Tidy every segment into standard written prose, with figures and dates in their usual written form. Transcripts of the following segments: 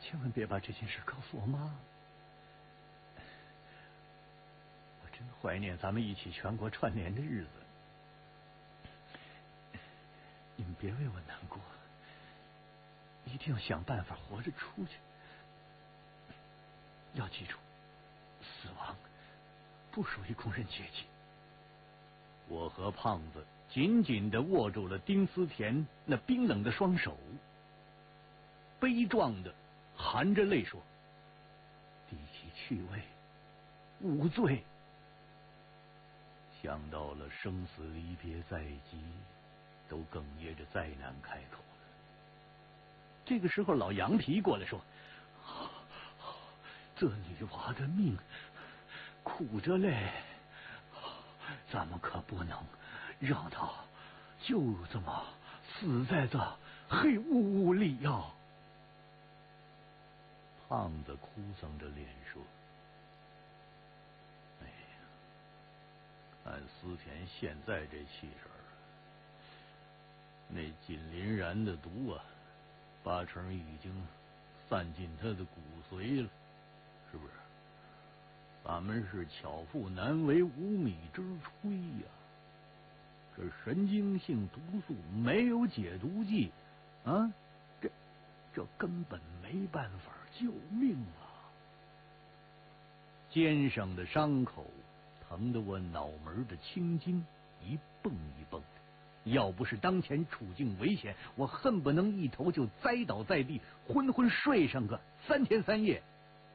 千万别把这件事告诉我妈。我真怀念咱们一起全国串联的日子。你们别为我难过，一定要想办法活着出去。要记住，死亡不属于工人阶级。我和胖子紧紧地握住了丁思甜那冰冷的双手，悲壮的含着泪说：提起趣味，无罪。想到了生死离别在即，都哽咽着再难开口了。这个时候老杨皮过来说：这女娃的命苦着嘞，咱们可不能让她就这么死在这黑屋里呀。胖子哭丧着脸说：哎呀，看思甜现在这气势儿，那锦麟然的毒啊，八成已经散进他的骨髓了，是不是？咱们是巧妇难为无米之炊呀。这神经性毒素没有解毒剂啊，这根本没办法救命啊！肩上的伤口疼得我脑门的青筋一蹦一蹦的，要不是当前处境危险，我恨不能一头就栽倒在地，昏昏睡上个3天3夜。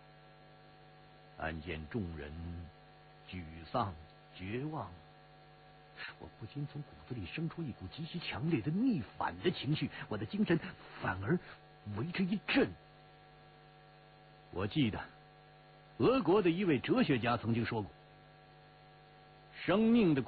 看见众人沮丧绝望，我不禁从骨子里生出一股极其强烈的逆反的情绪，我的精神反而为之一振。我记得俄国的一位哲学家曾经说过，生命的